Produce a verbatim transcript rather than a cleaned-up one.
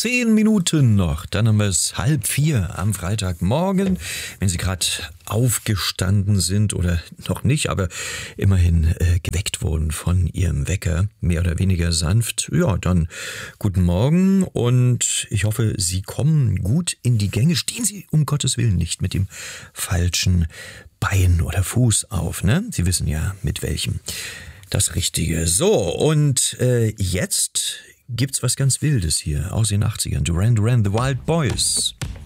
Zehn Minuten noch, dann haben wir es halb vier am Freitagmorgen. Wenn Sie gerade aufgestanden sind oder noch nicht, aber immerhin äh, geweckt wurden von Ihrem Wecker, mehr oder weniger sanft, ja, dann guten Morgen und ich hoffe, Sie kommen gut in die Gänge. Stehen Sie um Gottes Willen nicht mit dem falschen Bein oder Fuß auf, ne? Sie wissen ja, mit welchem. Das Richtige. So, und äh, jetzt gibt's was ganz Wildes hier aus den achtzigern. Duran Duran, The Wild Boys.